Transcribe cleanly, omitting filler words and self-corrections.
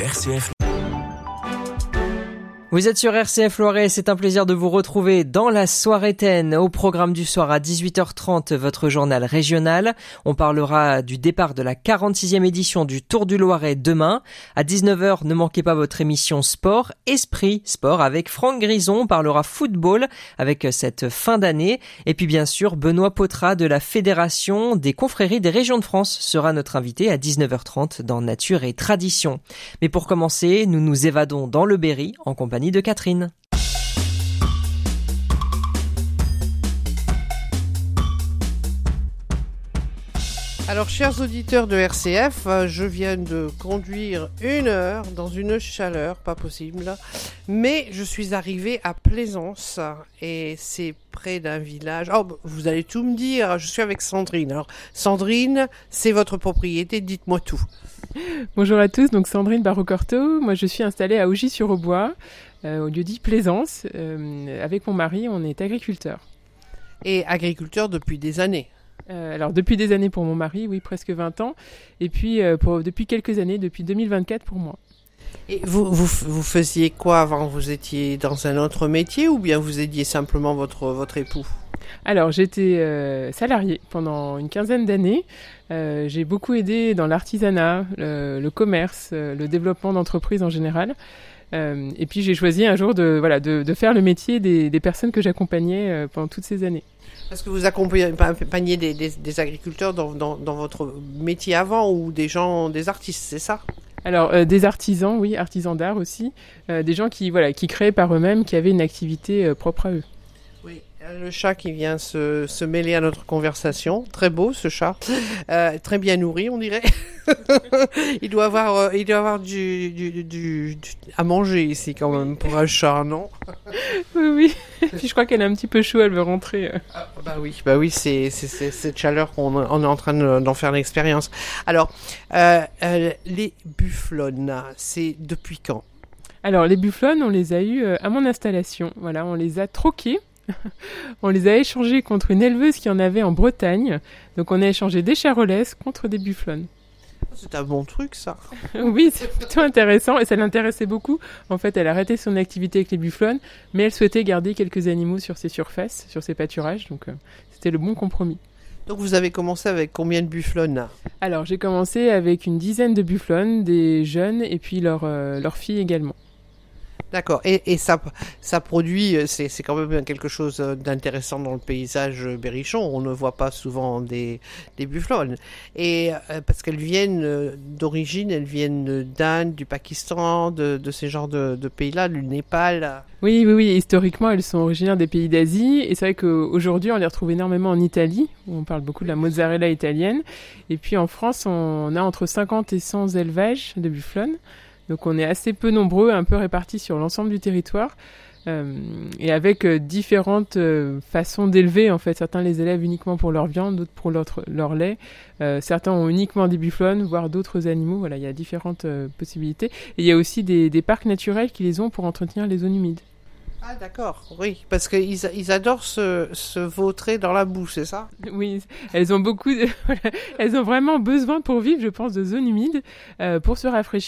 RCF. Vous êtes sur RCF Loiret, c'est un plaisir de vous retrouver dans la Soiretaine. Au programme du soir à 18h30, votre journal régional. On parlera du départ de la 46e édition du Tour du Loiret demain. À 19h, ne manquez pas votre émission Sport, Esprit Sport avec Franck Grison. On parlera football avec cette fin d'année. Et puis bien sûr, Benoît Potrat de la Fédération des confréries des régions de France sera notre invité à 19h30 dans Nature et Tradition. Mais pour commencer, nous nous évadons dans le Berry en compagnie de Catherine. Alors, chers auditeurs de RCF, je viens de conduire 1 heure dans une chaleur, pas possible, mais je suis arrivée à Plaisance et c'est près d'un village. Oh, vous allez tout me dire, je suis avec Sandrine. Alors, Sandrine, c'est votre propriété, dites-moi tout. Bonjour à tous, donc Sandrine Barrocorto. Moi, je suis installée à Augy-sur-Aubois, au lieu-dit Plaisance. Avec mon mari, on est agriculteur. Et agriculteur depuis des années. Alors depuis des années pour mon mari, oui, presque 20 ans. Et puis depuis quelques années, depuis 2024 pour moi. Et vous faisiez quoi avant? Vous étiez dans un autre métier ou bien vous aidiez simplement votre époux? Alors j'étais salariée pendant une quinzaine d'années. J'ai beaucoup aidé dans l'artisanat, le commerce, le développement d'entreprises en général. Et puis j'ai choisi un jour de faire le métier des personnes que j'accompagnais pendant toutes ces années. Est-ce que vous accompagnez des agriculteurs dans votre métier avant ou des artistes, c'est ça? Alors des artisans, oui, artisans d'art aussi, des gens qui créaient par eux-mêmes, qui avaient une activité propre à eux. Oui, le chat qui vient se mêler à notre conversation, très beau ce chat, très bien nourri on dirait. il doit avoir du à manger ici quand même pour un chat, non? Oui. Puis je crois qu'elle est un petit peu chaud, elle veut rentrer. Bah oui, c'est cette chaleur qu'on est en train d'en faire l'expérience. Alors, les bufflonnes, c'est depuis quand? Alors les bufflonnes, on les a eues à mon installation. Voilà, on les a troquées. On les a échangées contre une éleveuse qui en avait en Bretagne. Donc on a échangé des charolaises contre des bufflonnes. C'est un bon truc, ça. Oui, c'est plutôt intéressant et ça l'intéressait beaucoup. En fait, elle a arrêté son activité avec les bufflonnes, mais elle souhaitait garder quelques animaux sur ses surfaces, sur ses pâturages. Donc c'était le bon compromis. Donc vous avez commencé avec combien de bufflonnes là? Alors j'ai commencé avec une dizaine de bufflonnes, des jeunes et puis leurs filles également. D'accord. Et ça produit, c'est quand même quelque chose d'intéressant dans le paysage berrichon. On ne voit pas souvent des bufflonnes. Et parce qu'elles viennent d'origine, elles viennent d'Inde, du Pakistan, de ces genres de pays-là, du Népal. Oui. Historiquement, elles sont originaires des pays d'Asie. Et c'est vrai qu'aujourd'hui, on les retrouve énormément en Italie, où on parle beaucoup de la mozzarella italienne. Et puis en France, on a entre 50 et 100 élevages de bufflonnes. Donc on est assez peu nombreux, un peu répartis sur l'ensemble du territoire, et avec différentes façons d'élever. En fait, certains les élèvent uniquement pour leur viande, d'autres pour leur lait. Certains ont uniquement des bufflonnes, voire d'autres animaux. Voilà, il y a différentes possibilités. Et il y a aussi des parcs naturels qui les ont pour entretenir les zones humides. Ah d'accord, oui, parce qu'ils adorent se vautrer dans la boue, c'est ça? Oui, elles ont elles ont vraiment besoin pour vivre, je pense, de zones humides, pour se rafraîchir.